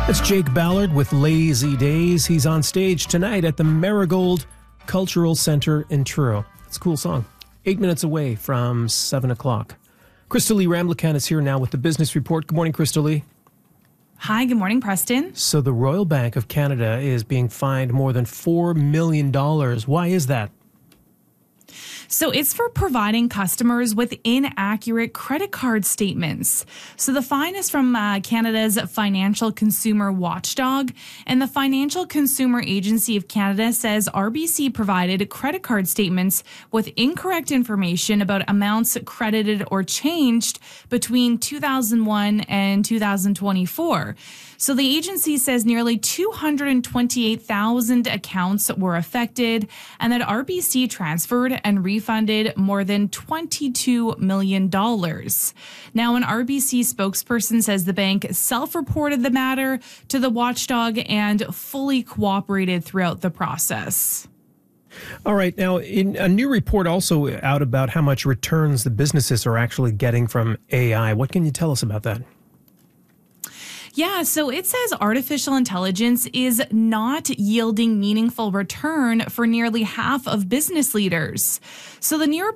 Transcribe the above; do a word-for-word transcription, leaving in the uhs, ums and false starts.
It's Jake Ballard with Lazy Days. He's on stage tonight at the Marigold Cultural Center in Truro. It's a cool song. Eight minutes away from seven o'clock. Crystal Lee Ramlichan is here now with the Business Report. Good morning, Crystal Lee. Hi, good morning, Preston. So the Royal Bank of Canada is being fined more than four million dollars. Why is that? So it's for providing customers with inaccurate credit card statements. So the fine is from uh, Canada's Financial Consumer Watchdog, and the Financial Consumer Agency of Canada says R B C provided credit card statements with incorrect information about amounts credited or changed between two thousand one and two thousand twenty-four. So the agency says nearly two hundred twenty-eight thousand accounts were affected, and that R B C transferred and refunded more than twenty-two million dollars. Now, an R B C spokesperson says the bank self-reported the matter to the watchdog and fully cooperated throughout the process. All right. Now, in a new report also out about how much returns the businesses are actually getting from A I. What can you tell us about that? Yeah, so it says artificial intelligence is not yielding meaningful return for nearly half of business leaders. So the new